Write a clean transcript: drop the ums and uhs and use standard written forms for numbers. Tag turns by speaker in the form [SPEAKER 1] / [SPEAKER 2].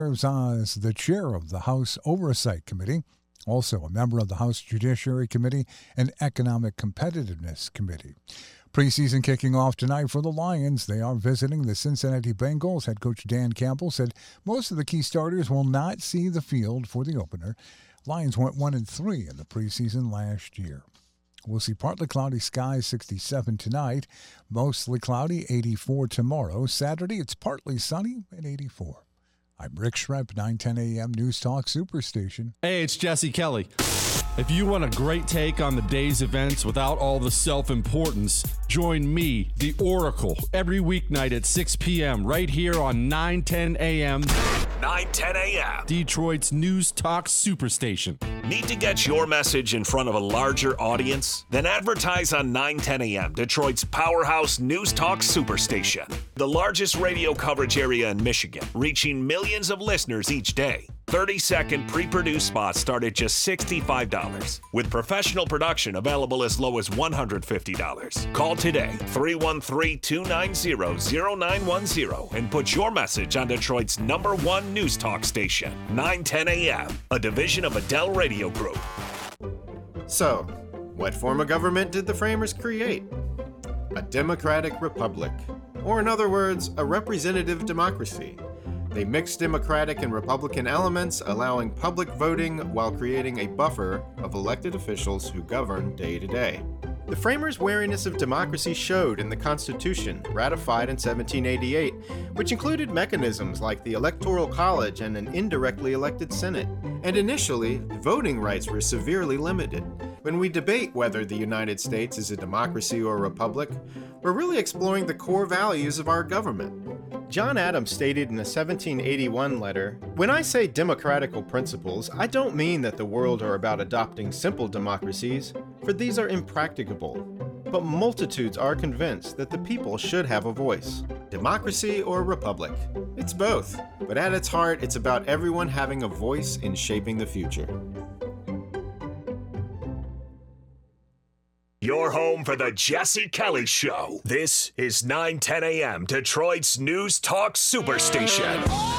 [SPEAKER 1] serves as the chair of the House Oversight Committee, also a member of the House Judiciary Committee and Economic Competitiveness Committee. Preseason kicking off tonight for the Lions. They are visiting the Cincinnati Bengals. Head coach Dan Campbell said most of the key starters will not see the field for the opener. Lions went 1-3 in the preseason last year. We'll see partly cloudy skies, 67 tonight. Mostly cloudy, 84 tomorrow. Saturday, it's partly sunny and 84. I'm Rick Schremp, 910 a.m. News Talk Superstation.
[SPEAKER 2] Hey, it's Jesse Kelly. If you want a great take on the day's events without all the self-importance, join me, the Oracle, every weeknight at 6 p.m. right here on 910 a.m.
[SPEAKER 3] 910 a.m.
[SPEAKER 2] Detroit's News Talk Superstation.
[SPEAKER 3] Need to get your message in front of a larger audience? Then advertise on 910 a.m., Detroit's powerhouse News Talk Superstation. The largest radio coverage area in Michigan, reaching millions of listeners each day. 30-second pre-produced spots start at just $65, with professional production available as low as $150. Call today, 313-290-0910, and put your message on Detroit's #1 news talk station, 910 a.m., a division of Adele Radio Group.
[SPEAKER 4] So, what form of government did the framers create? A democratic republic, or in other words, a representative democracy. They mixed Democratic and Republican elements, allowing public voting while creating a buffer of elected officials who govern day to day. The framers' wariness of democracy showed in the Constitution, ratified in 1788, which included mechanisms like the Electoral College and an indirectly elected Senate. And initially, voting rights were severely limited. When we debate whether the United States is a democracy or a republic, we're really exploring the core values of our government. John Adams stated in a 1781 letter, "When I say democratical principles, I don't mean that the world are about adopting simple democracies, for these are impracticable. But multitudes are convinced that the people should have a voice. Democracy or republic? It's both, but at its heart, it's about everyone having a voice in shaping the future."
[SPEAKER 3] Your home for the Jesse Kelly Show. This is 910 a.m. Detroit's News Talk Superstation.